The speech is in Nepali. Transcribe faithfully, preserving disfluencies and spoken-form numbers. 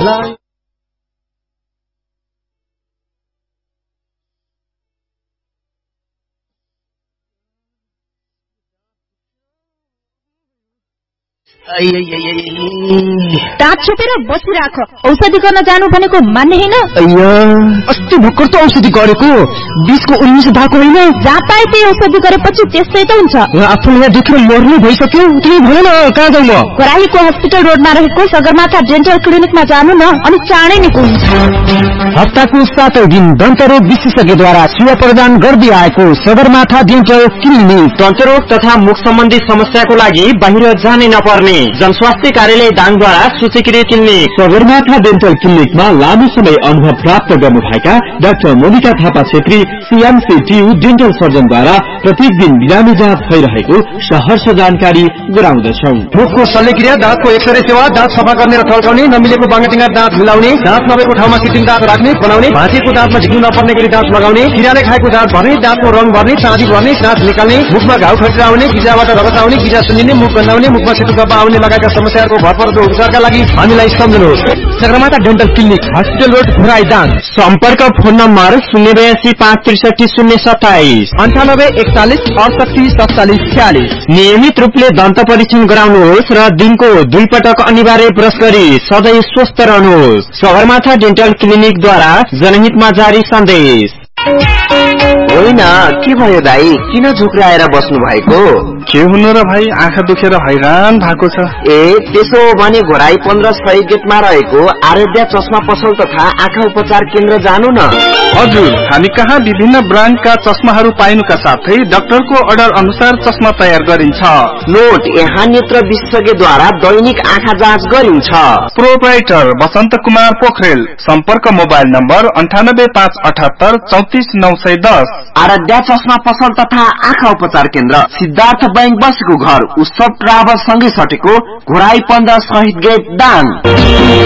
मलाई दाँत छोपेर बसिराख औषधि गर्न जानु भनेको मान्ने हैन अस्ति भर्खर त औषधि गरेको बिसको उन्नाइस भएको होइन जहाँ पाए त्यही औषधि गरेपछि त्यस्तै त हुन्छ आफूले यहाँ देखेर मर्नु भइसक्यो तिमी भन न कहाँ जाउँ म कराहीको हस्पिटल रोडमा रहेको सगरमाथा डेन्टल क्लिनिकमा जानु न अनि चाँडै निको हुन्छ हप्ताको सातौं दिन दन्तरोग विशेषज्ञद्वारा सेवा प्रदान गर्दै आएको सगरमाथा डेन्टल क्लिनिक दन्तरोग तथा मुख सम्बन्धी समस्याको लागि बाहिर जानै नपर्ने जनस्वास्थ्य कार्यालय दाङद्वारा सूचीकृत क्लिनिक सगरमाथा डेन्टल क्लिनिकमा लामो समय अनुभव प्राप्त गर्नुभएका डाक्टर मोनिका थापा छेत्री सीएमसी ट्यू डेन्टल सर्जनद्वारा प्रत्येक दिन बिरामी जाँच भइरहेको सहर्ष जानकारी गराउँदछौ। मुखको शल्यक्रिया, दाँतको एक्सरे सेवा, दाँत सफा गर्ने र ठल्काउने, नमिलेको बाङ्गाटिङ्गा दाँत मिलाउने, दाँत नभएको ठाउँमा कृत्रिम दाँत राख्ने, बनाउने, भाँचिएको दाँतमा झिक्नु नपर्ने गरी दाँत लगाउने, किराले खाएको दाँत भर्ने, दाँतको रङ भर्ने, चाँदी भर्ने, दाँत निकाल्ने, मुखमा घाउ खटिरा आउने, गिजाबाट रगत आउने, गिजा सुन्निने, मुख गन्धाउने, मुखमा सेतो गप्पा आउने लगायतका समस्याहरूको भरपर्दो उपचारका लागि हामीलाई सम्झनुहोस्। Sagarmatha dental clinic, hospital road, खुराई दाङ। सम्पर्क फोन नम्बर शून्य बयासी पाँच त्रिसठी शून्य सत्ताइस अन्ठानब्बे एकचालिस अडसठी सत्तालिस छ्यालिस। नियमित रूपले दन्त परीक्षण गराउनुहोस् र दिनको दुई पटक अनिवार्य ब्रश गरी सधैँ स्वस्थ रहनुहोस्। सगरमाथा डेन्टल क्लिनिकद्वारा जनहितमा जारी सन्देश। होइन के भयो दाई, किन झुक्राएर बस्नु भएको? के हुनु र भाइ, आँखा दुखेर हैरान भएको छ। ए त्यसो भने घोराई पन्ध्र सय गेटमा रहेको आराध्या चस्मा पसल तथा आँखा उपचार केन्द्र जानु न। हजुर, हामी कहाँ विभिन्न ब्रान्डका चस्माहरू पाइनुका साथै डाक्टरको अर्डर अनुसार चस्मा तयार गरिन्छ। नोट, यहाँ नेत्र विशेषज्ञद्वारा दैनिक आँखा जाँच गरिन्छ। प्रोप्राइटर बसन्त कुमार पोखरेल। सम्पर्क मोबाइल नम्बर अन्ठानब्बे पाँच अठहत्तर चौतिस नौ सय दस। आराध्या चस्मा पसल तथा आँखा उपचार केन्द्र, सिद्धार्थ बैंक बसेको घर, उत्सव ट्राभल सँगै सटेको घोराई पन्ध्र शहीद गेट दाङ।